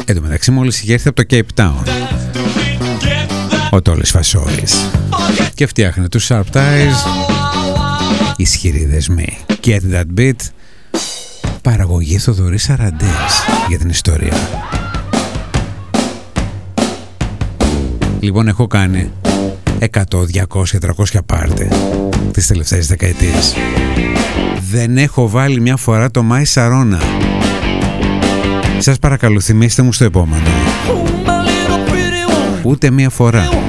Εν τω μεταξύ μόλις είχε έρθει από το Cape Town ο Τόλης Φασόλης και φτιάχνε τους Sharp Ties, ισχυροί δεσμοί. Get That Beat, παραγωγή Θοδωρή Σαραντής για την ιστορία. Λοιπόν, έχω κάνει 100, 200, 300 πάρτι τις τελευταίες δεκαετίες. Δεν έχω βάλει μια φορά το Μάη Σαρώνα. Σας παρακαλώ, θυμίστε μου στο επόμενο. Ούτε μια φορά.